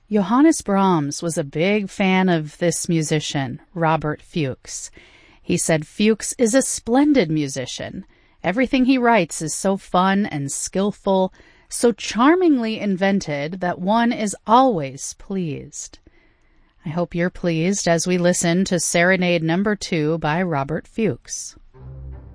Johannes Brahms was a big fan of this musician, Robert Fuchs. He said Fuchs is a splendid musician. Everything he writes is so fun and skillful, so charmingly invented that one is always pleased. I hope you're pleased as we listen to Serenade No. 2 by Robert Fuchs.